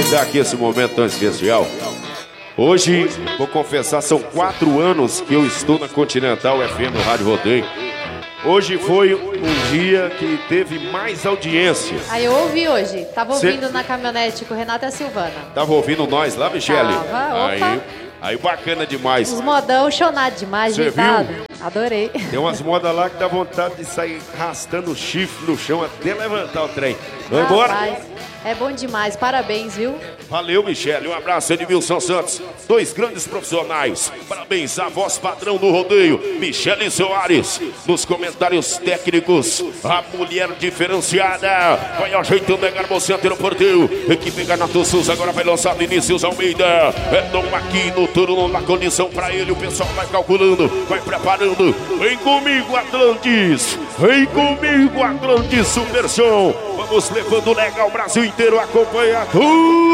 aproveitar aqui esse momento tão especial. Hoje, vou confessar, são 4 anos que eu estou na Continental FM no Rádio Rodeio. Hoje foi um dia que teve mais audiência. Aí eu ouvi hoje. Tava ouvindo na caminhonete com o Renato e a Silvana. Tava ouvindo nós lá, Michele? Tava, opa. Aí bacana demais. Os modão chonados demais, Cê ajeitado. viu? Adorei. Tem umas modas lá que dá vontade de sair arrastando o chifre no chão até levantar o trem. Vamos embora? Rapaz, é bom demais. Parabéns, viu? Valeu, Michele. Um abraço, Edmilson Santos. 2 grandes profissionais. Parabéns à voz padrão do rodeio, Michele Soares. Nos comentários técnicos, a mulher diferenciada. Vai ajeitando, é Garbocente no porteio. Equipe Ganato Souza agora vai lançar Vinícius Almeida. É Dom aqui no turno, na condição pra ele. O pessoal vai calculando, vai preparando. Vem comigo, Atlantis. Vem comigo, Atlantis Super Som. Vamos levando legal, o Brasil inteiro acompanha tudo.